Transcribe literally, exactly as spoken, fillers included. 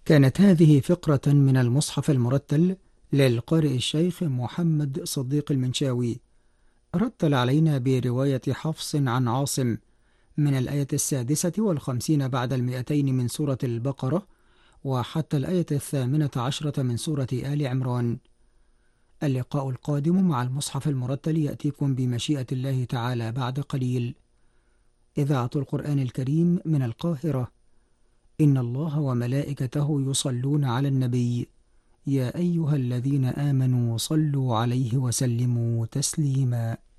كانت هذه فقرة من المصحف المرتل للقارئ الشيخ محمد صديق المنشاوي. رتل علينا برواية حفص عن عاصم من الآية السادسة والخمسين بعد المئتين من سورة البقرة وحتى الآية الثامنة عشرة من سورة آل عمران. اللقاء القادم مع المصحف المرتل يأتيكم بمشيئة الله تعالى بعد قليل. إذاعة القرآن الكريم من القاهرة. إن الله وملائكته يصلون على النبي يا أيها الذين آمنوا صلوا عليه وسلموا تسليما.